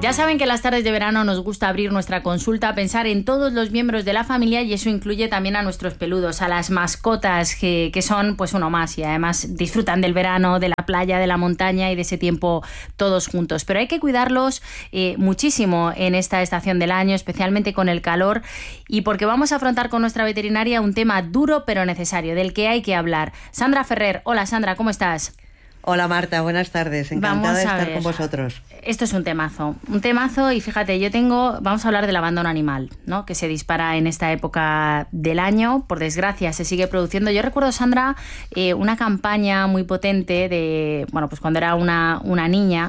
Ya saben que las tardes de verano nos gusta abrir nuestra consulta, pensar en todos los miembros de la familia, y eso incluye también a nuestros peludos, a las mascotas que son pues uno más, y además disfrutan del verano, de la playa, de la montaña y de ese tiempo todos juntos. Pero hay que cuidarlos muchísimo en esta estación del año, especialmente con el calor, y porque vamos a afrontar con nuestra veterinaria un tema duro pero necesario, del que hay que hablar. Sandra Ferrer. Hola Sandra, ¿cómo estás? Hola Marta, buenas tardes, encantada de estar con vosotros. Esto es un temazo, y fíjate, vamos a hablar del abandono animal, ¿no? Que se dispara en esta época del año, por desgracia se sigue produciendo. Yo recuerdo, Sandra, una campaña muy potente de, pues cuando era una niña,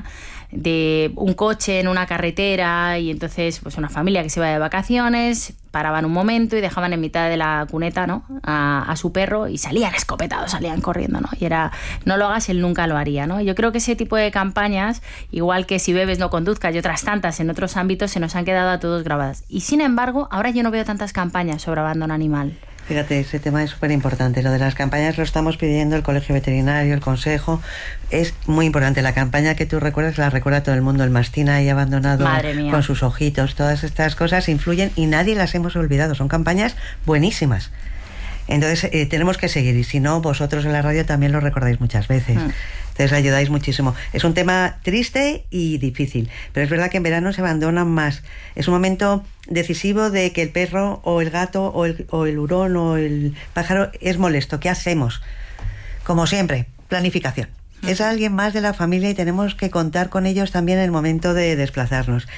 de un coche en una carretera, y entonces pues una familia que se iba de vacaciones, paraban un momento y dejaban en mitad de la cuneta, ¿no?, a su perro, y salían escopetados, salían corriendo, ¿no? Y era, no lo hagas, él nunca lo haría, ¿no? Yo creo que ese tipo de campañas, igual que si bebes no conduzcas y otras tantas en otros ámbitos, se nos han quedado a todos grabadas. Y sin embargo, ahora yo no veo tantas campañas sobre abandono animal. Fíjate, ese tema es súper importante. Lo de las campañas lo estamos pidiendo el Colegio Veterinario, el Consejo. Es muy importante. La campaña que tú recuerdas la recuerda todo el mundo. El mastín ahí abandonado con sus ojitos. Todas estas cosas influyen y nadie las hemos olvidado. Son campañas buenísimas. Entonces tenemos que seguir. Y si no, vosotros en la radio también lo recordáis muchas veces. Entonces ayudáis muchísimo. Es un tema triste y difícil, pero es verdad que en verano se abandonan más. Es un momento decisivo de que el perro o el gato o el hurón o el pájaro es molesto. ¿Qué hacemos? Como siempre, planificación. Es alguien más de la familia y tenemos que contar con ellos también en el momento de desplazarnos.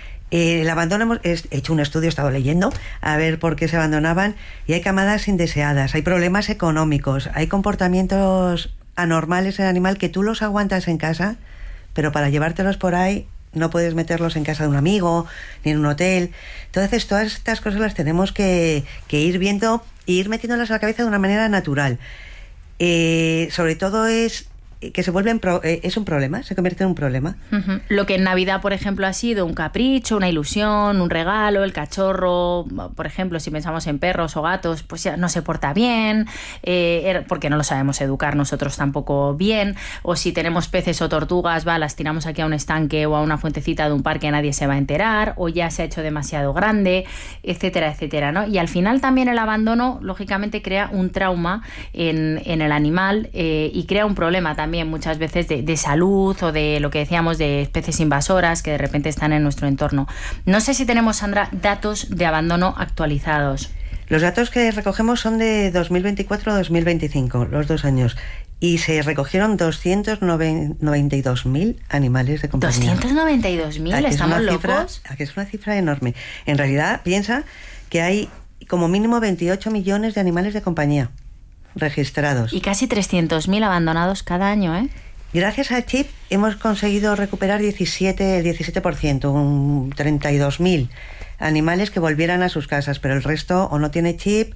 El abandono, he hecho un estudio, he estado leyendo a ver por qué se abandonaban, y hay camadas indeseadas, hay problemas económicos, hay comportamientos anormales en el animal que tú los aguantas en casa, pero para llevártelos por ahí no puedes meterlos en casa de un amigo ni en un hotel. Entonces todas estas cosas las tenemos que ir viendo e ir metiéndolas a la cabeza de una manera natural. Sobre todo es que se vuelven es un problema, se convierte en un problema. Lo que en Navidad, por ejemplo, ha sido un capricho, una ilusión, un regalo, el cachorro, por ejemplo, si pensamos en perros o gatos, pues ya no se porta bien, porque no lo sabemos educar nosotros tampoco bien, o si tenemos peces o tortugas, las tiramos aquí a un estanque o a una fuentecita de un parque, nadie se va a enterar, o ya se ha hecho demasiado grande, etcétera, etcétera, ¿no? Y al final también el abandono, lógicamente, crea un trauma en el animal, y crea un problema también muchas veces de salud, o de lo que decíamos de especies invasoras que de repente están en nuestro entorno. No sé si tenemos, Sandra, datos de abandono actualizados. Los datos que recogemos son de 2024-2025, los 2 años, y se recogieron 292.000 animales de compañía. ¿292.000? ¿Estamos locos? Aquí es una cifra enorme. En realidad, piensa que hay como mínimo 28 millones de animales de compañía registrados. Y casi 300.000 abandonados cada año, ¿eh? Gracias al chip hemos conseguido recuperar el 17%, 32.000 animales que volvieran a sus casas, pero el resto o no tiene chip,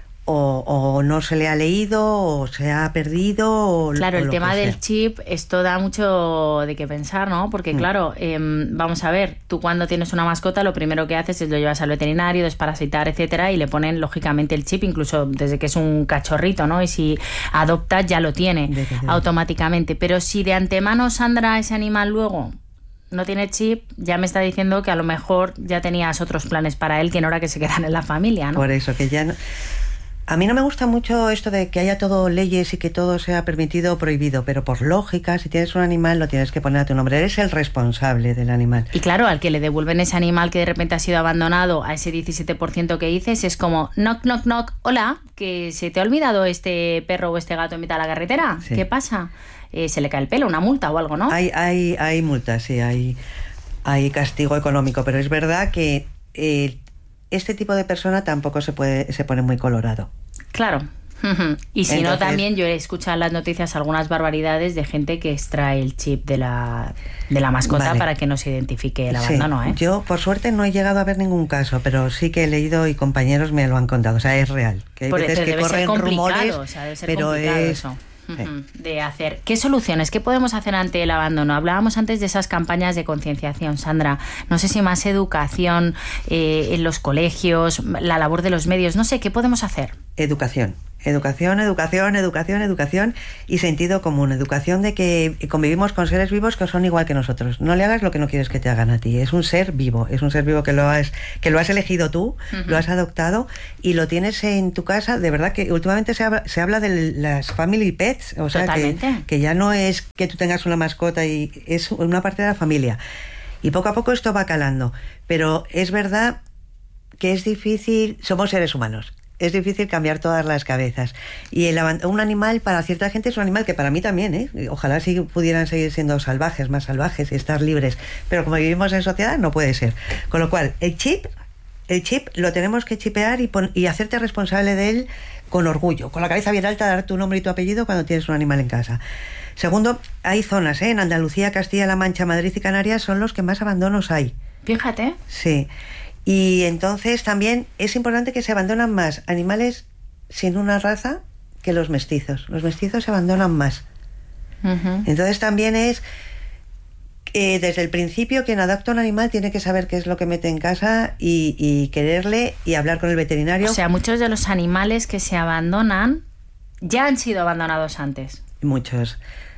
o no se le ha leído, o se ha perdido. Claro, el tema del chip, esto da mucho de qué pensar, ¿no? Porque claro, vamos a ver, tú cuando tienes una mascota lo primero que haces es lo llevas al veterinario, desparasitar, etcétera, y le ponen lógicamente el chip, incluso desde que es un cachorrito, ¿no? Y si adoptas ya lo tiene automáticamente. Pero si de antemano, Sandra, ese animal luego no tiene chip, ya me está diciendo que a lo mejor ya tenías otros planes para él que no era que se quedan en la familia, ¿no? Por eso, que ya no... A mí no me gusta mucho esto de que haya todo leyes y que todo sea permitido o prohibido, pero por lógica, si tienes un animal lo tienes que poner a tu nombre, eres el responsable del animal. Y claro, al que le devuelven ese animal que de repente ha sido abandonado, a ese 17% que dices, es como knock, knock, knock, hola, que se te ha olvidado este perro o este gato en mitad de la carretera, sí. ¿Qué pasa? Se le cae el pelo, una multa o algo, ¿no? Hay multas, sí, hay castigo económico, pero es verdad que este tipo de persona tampoco se pone muy colorado. Claro. Y si no, también yo he escuchado en las noticias algunas barbaridades de gente que extrae el chip de la mascota para que no se identifique el abandono, ¿eh? Yo, por suerte, no he llegado a ver ningún caso, pero sí que he leído y compañeros me lo han contado. O sea, es real. Que hay veces que corren rumores, pero es... Eso. De hacer. ¿Qué soluciones? ¿Qué podemos hacer ante el abandono? Hablábamos antes de esas campañas de concienciación, Sandra. No sé si más educación en los colegios, la labor de los medios, no sé, ¿qué podemos hacer? Educación. Educación, educación, educación, educación y sentido común. Educación de que convivimos con seres vivos que son igual que nosotros. No le hagas lo que no quieres que te hagan a ti. Es un ser vivo que lo has elegido tú, lo has adoptado y lo tienes en tu casa. De verdad que últimamente se habla de las family pets, o sea, que ya no es que tú tengas una mascota y es una parte de la familia. Y poco a poco esto va calando. Pero es verdad que es difícil, somos seres humanos. Es difícil cambiar todas las cabezas. Y un animal, para cierta gente, es un animal que para mí también, ¿eh? Ojalá pudieran seguir siendo salvajes, más salvajes y estar libres. Pero como vivimos en sociedad, no puede ser. Con lo cual, el chip lo tenemos que chipear y hacerte responsable de él con orgullo, con la cabeza bien alta, dar tu nombre y tu apellido cuando tienes un animal en casa. Segundo, hay zonas, en Andalucía, Castilla-La Mancha, Madrid y Canarias son los que más abandonos hay. Fíjate. Sí. Y entonces también es importante que se abandonan más animales sin una raza que los mestizos. Los mestizos se abandonan más. Uh-huh. Entonces también es desde el principio quien adopta un animal tiene que saber qué es lo que mete en casa y quererle y hablar con el veterinario. O sea, muchos de los animales que se abandonan ya han sido abandonados antes. Muchos.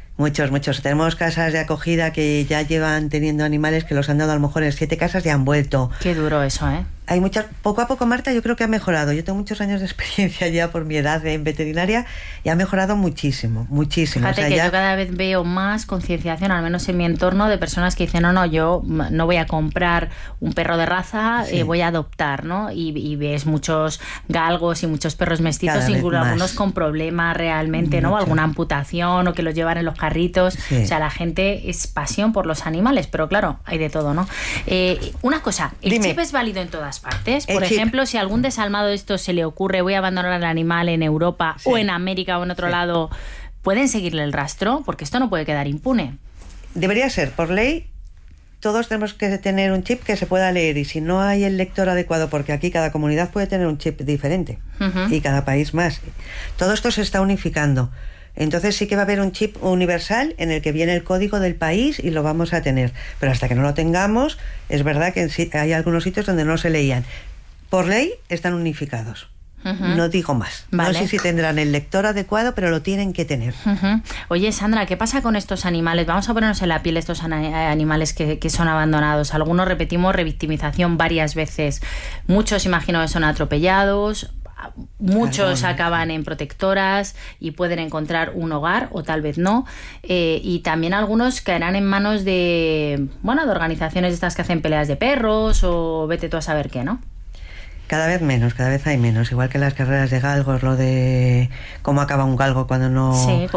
Tenemos casas de acogida que ya llevan teniendo animales que los han dado a lo mejor en 7 casas y han vuelto. Qué duro eso, ¿eh? Hay muchas, poco a poco, Marta, yo creo que ha mejorado. Yo tengo muchos años de experiencia ya por mi edad en veterinaria y ha mejorado muchísimo. Fíjate, o sea, que yo cada vez veo más concienciación, al menos en mi entorno, de personas que dicen, no, yo no voy a comprar un perro de raza, sí. Voy a adoptar, ¿no? Y ves muchos galgos y muchos perros mestizos, incluso algunos con problemas realmente, ¿no? Alguna amputación o que los llevan en los carritos. Sí. O sea, la gente es pasión por los animales, pero claro, hay de todo, ¿no? Una cosa, ¿el chip es válido en todas partes? Por ejemplo, si a algún desalmado de esto se le ocurre, voy a abandonar al animal en Europa o en América o en otro lado, ¿pueden seguirle el rastro? Porque esto no puede quedar impune. Debería ser, por ley, todos tenemos que tener un chip que se pueda leer y si no hay el lector adecuado, porque aquí cada comunidad puede tener un chip diferente y cada país más. Todo esto se está unificando. Entonces sí que va a haber un chip universal en el que viene el código del país y lo vamos a tener. Pero hasta que no lo tengamos, es verdad que hay algunos sitios donde no se leían. Por ley están unificados. No digo más. Vale. No sé si tendrán el lector adecuado, pero lo tienen que tener. Oye, Sandra, ¿qué pasa con estos animales? Vamos a ponernos en la piel de estos animales que son abandonados. Algunos repetimos revictimización varias veces. Muchos imagino que son atropellados. Muchos acaban en protectoras y pueden encontrar un hogar o tal vez no, y también algunos caerán en manos de organizaciones estas que hacen peleas de perros o vete tú a saber qué, ¿no? Cada vez hay menos, igual que las carreras de galgos, lo de cómo acaba un galgo cuando no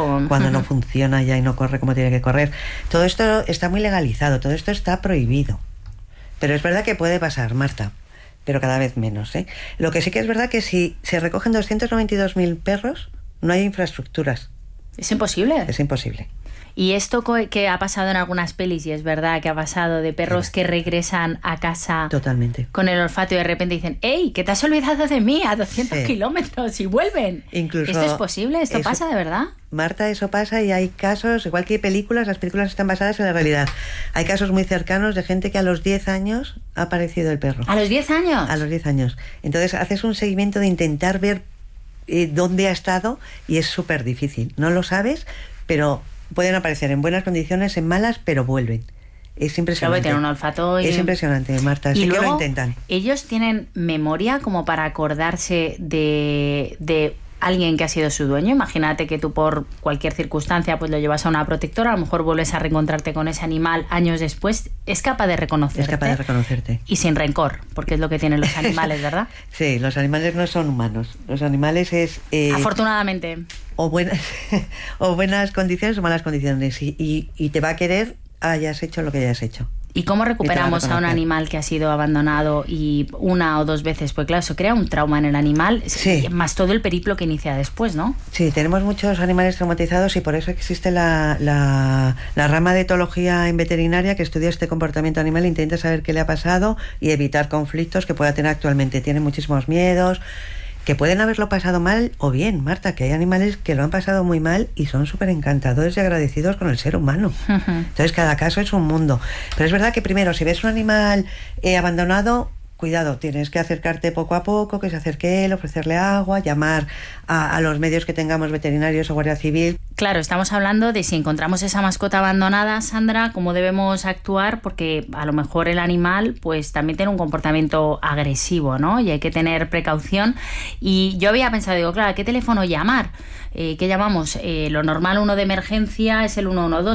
funciona ya y no corre como tiene que correr. Todo esto está muy legalizado, todo esto está prohibido, pero es verdad que puede pasar, Marta, pero cada vez menos, ¿eh? Lo que sí que es verdad que si se recogen 292.000 perros, no hay infraestructuras. ¿Es imposible? Es imposible. Y esto que ha pasado en algunas pelis, y es verdad que ha pasado, de perros que regresan a casa totalmente con el olfato y de repente dicen, ¡ey, que te has olvidado de mí a 200 kilómetros! Y vuelven. Incluso ¿esto es posible? ¿Esto pasa de verdad? Marta, eso pasa y hay casos, igual que hay películas, las películas están basadas en la realidad. Hay casos muy cercanos de gente que a los 10 años ha aparecido el perro. ¿A los 10 años? A los 10 años. Entonces haces un seguimiento de intentar ver dónde ha estado y es súper difícil. No lo sabes, pero pueden aparecer en buenas condiciones, en malas, pero vuelven. Es impresionante. Tienen un olfato. Es impresionante, Marta. Sí, que lo intentan. Ellos tienen memoria como para acordarse de alguien que ha sido su dueño. Imagínate que tú por cualquier circunstancia pues lo llevas a una protectora, a lo mejor vuelves a reencontrarte con ese animal años después. Es capaz de reconocerte. Es capaz de reconocerte. Y sin rencor, porque es lo que tienen los animales, ¿verdad? Sí, los animales no son humanos. Los animales es... afortunadamente. O buenas condiciones o malas condiciones. Y te va a querer hayas hecho lo que hayas hecho. ¿Y cómo recuperamos a un animal que ha sido abandonado y una o dos veces? Pues claro, eso crea un trauma en el animal, más todo el periplo que inicia después, ¿no? Sí, tenemos muchos animales traumatizados y por eso existe la rama de etología en veterinaria que estudia este comportamiento animal e intenta saber qué le ha pasado y evitar conflictos que pueda tener actualmente. Tiene muchísimos miedos, que pueden haberlo pasado mal o bien, Marta, que hay animales que lo han pasado muy mal y son súper encantadores y agradecidos con el ser humano. Entonces cada caso es un mundo. Pero es verdad que primero, si ves un animal abandonado, cuidado, tienes que acercarte poco a poco, que se acerque él, ofrecerle agua, llamar a los medios que tengamos, veterinarios o Guardia Civil. Claro, estamos hablando de si encontramos esa mascota abandonada, Sandra, cómo debemos actuar, porque a lo mejor el animal pues también tiene un comportamiento agresivo, ¿no? Y hay que tener precaución. Y yo había pensado, digo, claro, ¿a qué teléfono llamar? ¿Qué llamamos? Lo normal, uno de emergencia, es el 112,